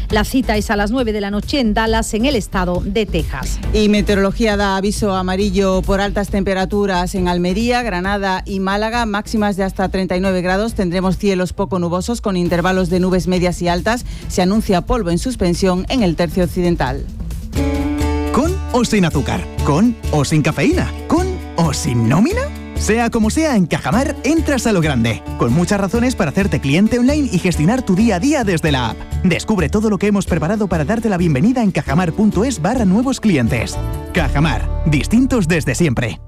La cita es a las 9 de la noche en Dallas, en el estado de Texas. Y meteorología da aviso amarillo por altas temperaturas en Almería, Granada y Málaga, máximas de hasta 39 grados. Tendremos cielos poco nubosos con intervalos de nubes medias y altas. Se anuncia polvo en suspensión en el tercio occidental. ¿Con o sin azúcar? ¿Con o sin cafeína? ¿Con o sin nómina? Sea como sea, en Cajamar entras a lo grande, con muchas razones para hacerte cliente online y gestionar tu día a día desde la app. Descubre todo lo que hemos preparado para darte la bienvenida en cajamar.es/nuevos clientes. Cajamar, distintos desde siempre.